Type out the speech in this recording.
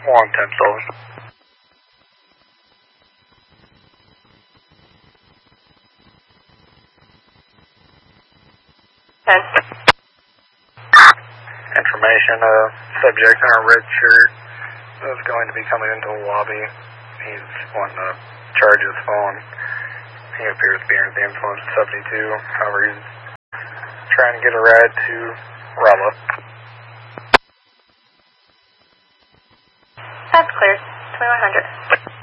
110 Sullivan. Information, subject in a red shirt is going to be coming into the lobby. He's wanting to charge his phone. He appears to be under the influence of 72. However, he's trying to get a ride to Rolla. That's clear. 2100.